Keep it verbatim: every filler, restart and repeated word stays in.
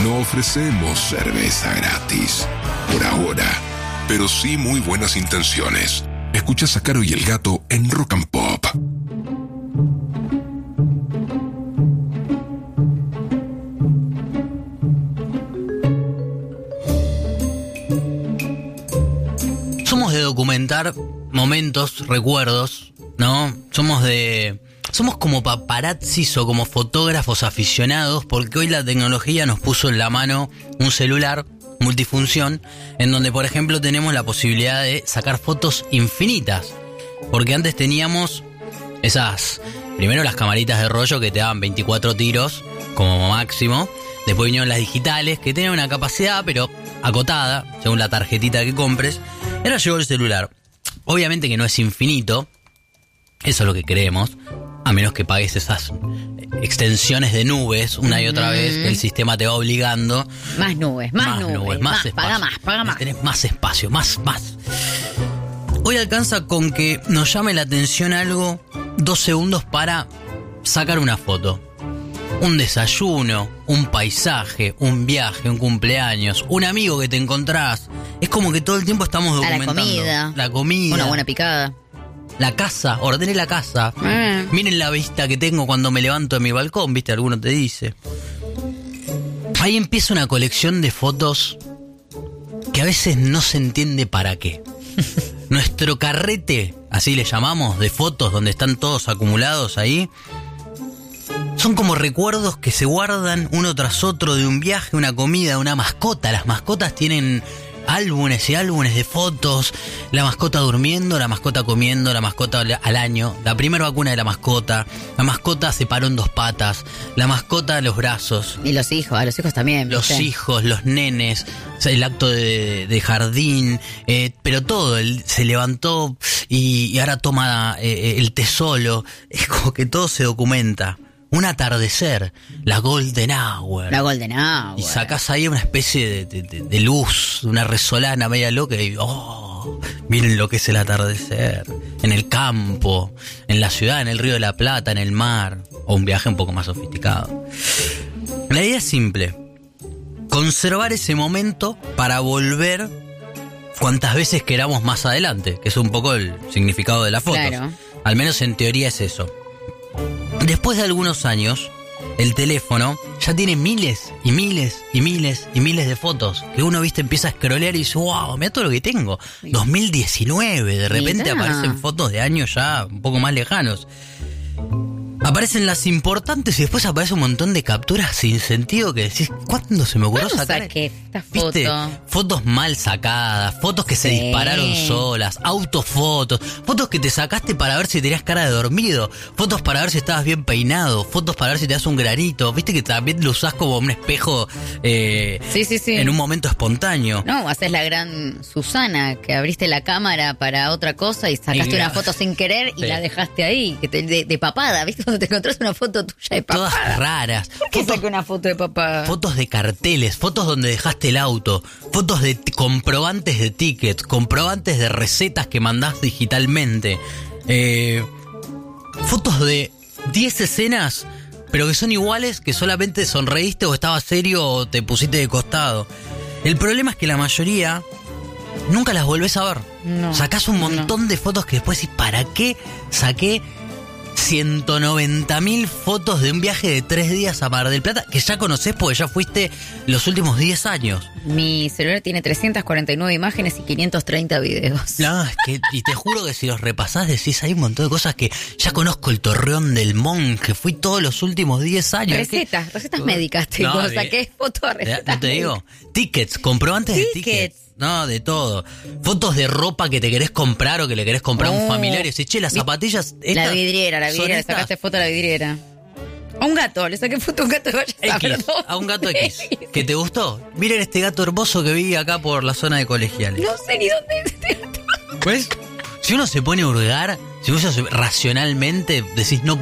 No ofrecemos cerveza gratis, por ahora, pero sí muy buenas intenciones. Escuchas a Caro y el Gato en Rock and Pop. Somos de documentar momentos, recuerdos, ¿no? Somos de... Somos como paparazzis o como fotógrafos aficionados, porque hoy la tecnología nos puso en la mano un celular multifunción, en donde, por ejemplo, tenemos la posibilidad de sacar fotos infinitas. Porque antes teníamos esas... Primero las camaritas de rollo que te daban veinticuatro tiros como máximo. Después vinieron las digitales que tenían una capacidad, pero acotada, según la tarjetita que compres. Ahora llegó el celular. Obviamente que no es infinito. Eso es lo que creemos. A menos que pagues esas extensiones de nubes una y otra mm. vez, que el sistema te va obligando. Más nubes, más, más nubes, nubes, más, más espacio. Paga más, paga más. Tenés más espacio, más, más. Hoy alcanza con que nos llame la atención algo, dos segundos para sacar una foto. Un desayuno, un paisaje, un viaje, un cumpleaños, un amigo que te encontrás. Es como que todo el tiempo estamos documentando. A la comida. La comida. Una buena picada. La casa, ordené la casa. Mm. Miren la vista que tengo cuando me levanto de mi balcón, ¿viste? Alguno te dice. Ahí empieza una colección de fotos que a veces no se entiende para qué. Nuestro carrete, así le llamamos, de fotos donde están todos acumulados ahí, son como recuerdos que se guardan uno tras otro de un viaje, una comida, una mascota. Las mascotas tienen álbumes y álbumes de fotos. La mascota durmiendo, la mascota comiendo, la mascota al año, la primera vacuna de la mascota, la mascota se paró en dos patas, la mascota en los brazos. Y los hijos, a los hijos también. Los ¿viste? hijos, los nenes, o sea, el acto de, de jardín, eh, pero todo, él se levantó y, y ahora toma eh, el té solo. Es como que todo se documenta. Un atardecer, la Golden Hour. La Golden Hour. Y sacás ahí una especie de, de, de, de luz, una resolana media loca y ¡oh! Miren lo que es el atardecer. En el campo, en la ciudad, en el Río de la Plata, en el mar. O un viaje un poco más sofisticado. La idea es simple. Conservar ese momento para volver cuantas veces queramos más adelante. Que es un poco el significado de las fotos. Claro. Al menos en teoría es eso. Después de algunos años, el teléfono ya tiene miles y miles y miles y miles de fotos. Que uno, viste, empieza a scrollear y dice, wow, mira todo lo que tengo. dos mil diecinueve, de repente Mirá. aparecen fotos de años ya un poco más lejanos. Aparecen las importantes y después aparece un montón de capturas sin sentido que decís, ¿cuándo se me ocurrió ¿Cuándo sacar? saqué esta foto? ¿Viste? Fotos mal sacadas, fotos que se Sí. dispararon solas, autofotos, fotos que te sacaste para ver si tenías cara de dormido, fotos para ver si estabas bien peinado, fotos para ver si te das un granito, viste que también lo usás como un espejo eh, Sí, sí, sí. en un momento espontáneo. No, haces la gran Susana, que abriste la cámara para otra cosa y sacaste Y- una foto sin querer y Sí. la dejaste ahí, que te- de, de papada, ¿viste? Cuando te encontrás una foto tuya de papada. Todas raras. ¿Por qué Fotos- saqué una foto de papada? Fotos de carteles, fotos donde dejaste el auto, fotos de t- comprobantes de tickets, comprobantes de recetas que mandás digitalmente, eh, fotos de diez escenas, pero que son iguales, que solamente sonreíste o estabas serio o te pusiste de costado. El problema es que la mayoría nunca las volvés a ver. No, Sacás un montón no. de fotos que después decís, ¿para qué saqué ciento noventa mil fotos de un viaje de tres días a Mar del Plata que ya conocés porque ya fuiste los últimos diez años? Mi celular tiene trescientas cuarenta y nueve imágenes y quinientos treinta videos. No, es que, y te juro que si los repasás decís, hay un montón de cosas que ya conozco. El Torreón del Monje, fui todos los últimos diez años. Recetas, ¿Qué? recetas médicas, chicos. No, Saqué fotos de Ya, recetas no te médicas. digo, tickets, comprobantes de Tickets. tickets. No, de todo. Fotos de ropa que te querés comprar o que le querés comprar a un Oh. familiar y decís, che, las Vi- zapatillas... La estas vidriera, la son vidriera. Le estas. sacaste foto a la vidriera. A un gato, le saqué foto a un gato de Valle X, Sabrón. a un gato X. ¿Que te gustó? Miren este gato hermoso que vi acá por la zona de Colegiales. No sé ni dónde es este gato. ¿Ves? Si uno se pone a hurgar, si uno se- racionalmente decís, no